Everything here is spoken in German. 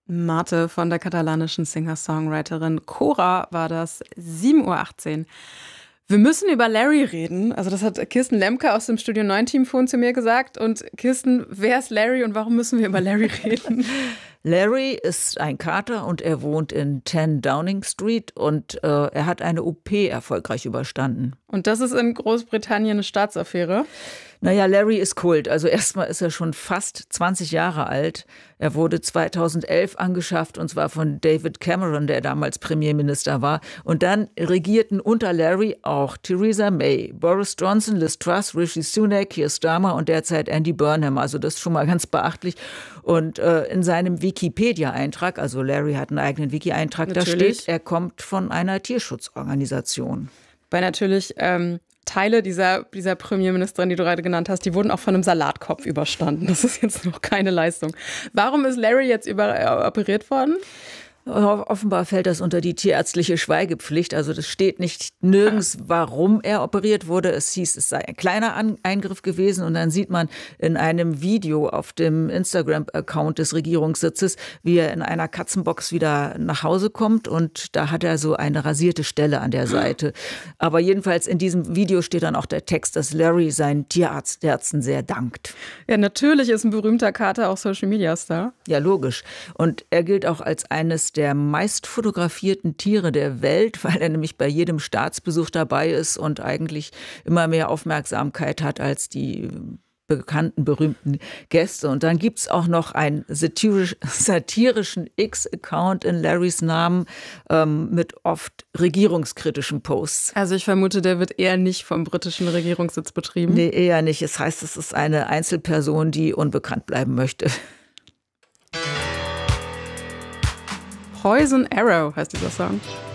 Marte von der katalanischen Singer-Songwriterin Cora war das, 7:18 Uhr. Wir müssen über Larry reden. Also das hat Kirsten Lemke aus dem Studio 9-Team vorhin zu mir gesagt. Und Kirsten, wer ist Larry und warum müssen wir über Larry reden? Larry ist ein Kater und er wohnt in 10 Downing Street und er hat eine OP erfolgreich überstanden. Und das ist in Großbritannien eine Staatsaffäre? Naja, Larry ist Kult. Also erstmal ist er schon fast 20 Jahre alt. Er wurde 2011 angeschafft und zwar von David Cameron, der damals Premierminister war. Und dann regierten unter Larry auch Theresa May, Boris Johnson, Liz Truss, Rishi Sunak, Keir Starmer und derzeit Andy Burnham. Also das ist schon mal ganz beachtlich. Und in seinem Wikipedia-Eintrag, also Larry hat einen eigenen Wiki-Eintrag, da steht, er kommt von einer Tierschutzorganisation. Weil natürlich Teile dieser Premierministerin, die du gerade genannt hast, die wurden auch von einem Salatkopf überstanden. Das ist jetzt noch keine Leistung. Warum ist Larry jetzt operiert worden? Offenbar fällt das unter die tierärztliche Schweigepflicht. Also das steht nicht nirgends, warum er operiert wurde. Es hieß, es sei ein kleiner Eingriff gewesen. Und dann sieht man in einem Video auf dem Instagram-Account des Regierungssitzes, wie er in einer Katzenbox wieder nach Hause kommt. Und da hat er so eine rasierte Stelle an der Seite. Aber jedenfalls in diesem Video steht dann auch der Text, dass Larry seinen Tierärzten sehr dankt. Ja, natürlich ist ein berühmter Kater auch Social-Media-Star. Ja, logisch. Und er gilt auch als eines der meist fotografierten Tiere der Welt, weil er nämlich bei jedem Staatsbesuch dabei ist und eigentlich immer mehr Aufmerksamkeit hat als die bekannten, berühmten Gäste. Und dann gibt's auch noch einen satirischen X-Account in Larrys Namen mit oft regierungskritischen Posts. Also ich vermute, der wird eher nicht vom britischen Regierungssitz betrieben. Nee, eher nicht. Es heißt, es ist eine Einzelperson, die unbekannt bleiben möchte. Poison Arrow heißt dieser Song.